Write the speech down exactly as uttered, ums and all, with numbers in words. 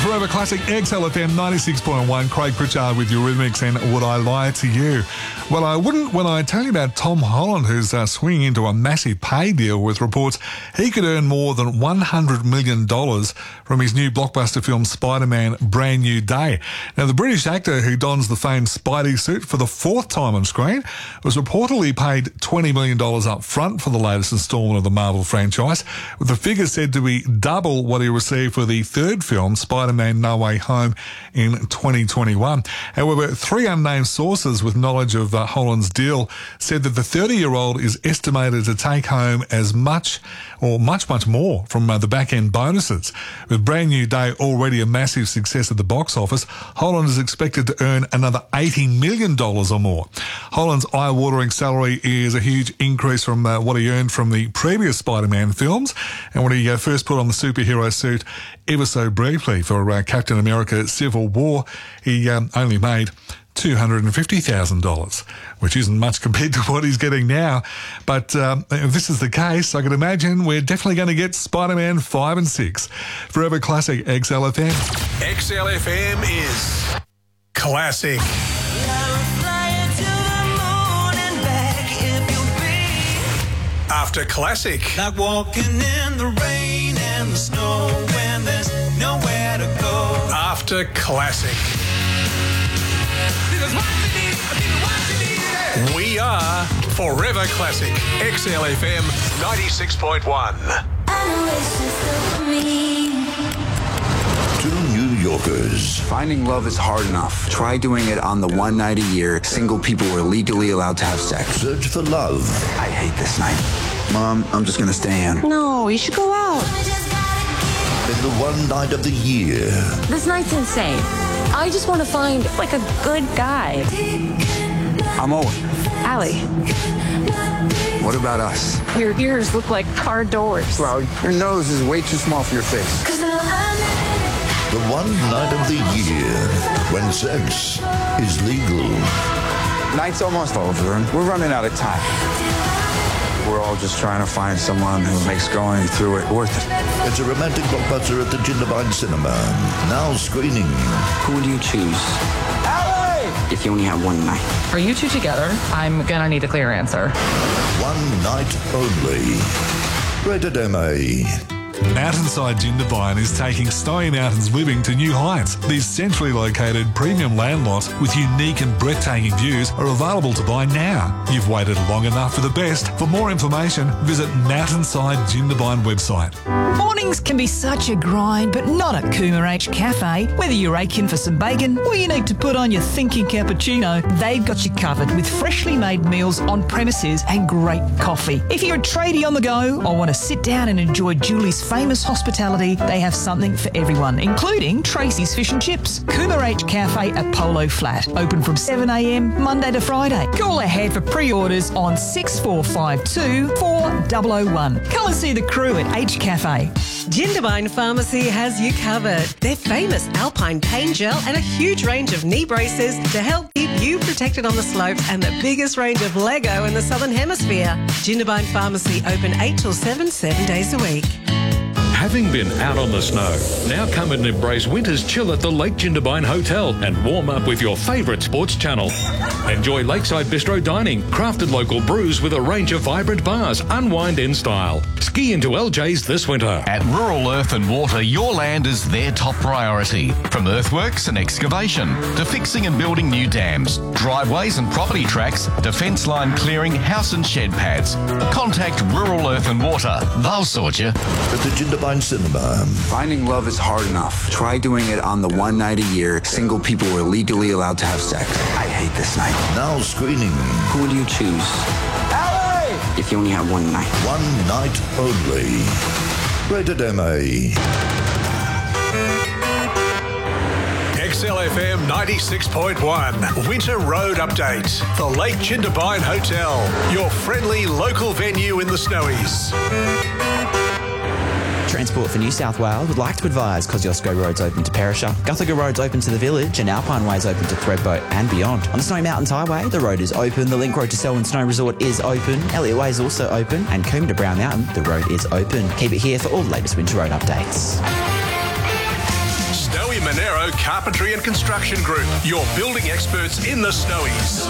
Forever Classic, X L F M ninety-six point one, Craig Pritchard with Eurythmics and Would I Lie to You? Well, I wouldn't when I tell you about Tom Holland, who's uh, swinging into a massive pay deal with reports he could earn more than one hundred million dollars from his new blockbuster film Spider-Man Brand New Day. Now, the British actor who dons the famed Spidey suit for the fourth time on screen was reportedly paid twenty million dollars up front for the latest instalment of the Marvel franchise, with the figure said to be double what he received for the third film, Spider-Man No Way Home, in twenty twenty-one. However, three unnamed sources with knowledge of uh, Holland's deal said that the thirty-year-old is estimated to take home as much or much, much more from uh, the back-end bonuses. With Brand New Day already a massive success at the box office, Holland is expected to earn another eighty million dollars or more. Holland's eye-watering salary is a huge increase from uh, what he earned from the previous Spider-Man films, and when he uh, first put on the superhero suit ever so briefly for uh, Captain America Civil War, he um, only made two hundred fifty thousand dollars, which isn't much compared to what he's getting now. But um, if this is the case, I can imagine we're definitely going to get Spider-Man five and six. Forever Classic, X L F M. X L F M is classic. After classic. Like walking in the rain and the snow when there's nowhere to go. After classic. We are Forever Classic. X L F M ninety-six point one. To New Yorkers. Finding love is hard enough. Try doing it on the one night a year single people are legally allowed to have sex. Search for love. I hate this night. Mom, I'm just gonna stay in. No, you should go out. In the one night of the year. This night's insane. I just want to find, like, a good guy. I'm Owen. Allie. What about us? Your ears look like car doors. Well, your nose is way too small for your face. The one night of the year when sex is legal. Night's almost over, and we're running out of time. We're all just trying to find someone who makes going through it worth it. It's a romantic blockbuster at the Jindabyne Cinema. Now screening. Who would you choose? Allie! If you only had one night. Are you two together? I'm gonna need a clear answer. One night only. Rated M A. Mountainside Jindabyne is taking Snowy Mountains living to new heights. These centrally located premium land lots with unique and breathtaking views are available to buy now. You've waited long enough for the best. For more information, visit Mountainside Jindabyne website. Mornings can be such a grind, but not at Cooma H Cafe. Whether you're aching for some bacon or you need to put on your thinking cappuccino, they've got you covered with freshly made meals on premises and great coffee. If you're a tradie on the go or want to sit down and enjoy Julie's famous hospitality, they have something for everyone, including Tracy's Fish and Chips. Cooma H Cafe at Polo Flat, open from seven a m Monday to Friday. Call ahead for pre-orders on six four five two, four zero zero one. Come and see the crew at H Cafe. Jindabyne Pharmacy has you covered. Their famous Alpine Pain Gel and a huge range of knee braces to help keep you protected on the slopes and the biggest range of Lego in the Southern Hemisphere. Jindabyne Pharmacy open eight till seven, seven days a week. Having been out on the snow, now come and embrace winter's chill at the Lake Jindabyne Hotel and warm up with your favourite sports channel. Enjoy lakeside bistro dining, crafted local brews with a range of vibrant bars, unwind in style. Ski into L J's this winter. At Rural Earth and Water, your land is their top priority. From earthworks and excavation to fixing and building new dams, driveways and property tracks to fence line clearing, house and shed pads. Contact Rural Earth and Water. They'll sort you. At the Jindabyne Cinema. Finding love is hard enough. Try doing it on the one night a year single people are legally allowed to have sex. I hate this night. Now screening. Who would you choose? Allie! If you only had one night. One night only. Rated M A. X L F M ninety-six point one. Winter Road Update. The Lake Jindabyne Hotel. Your friendly local venue in the Snowies. Transport for New South Wales would like to advise Kosciuszko Road's open to Perisher, Guthaga Road's open to the village, and Alpine Way's open to Thredbo and beyond. On the Snowy Mountains Highway, the road is open, the link road to Selwyn Snow Resort is open, Elliott Way is also open, and Coombe to Brown Mountain, the road is open. Keep it here for all the latest winter road updates. Snowy Monero Carpentry and Construction Group, your building experts in the Snowies.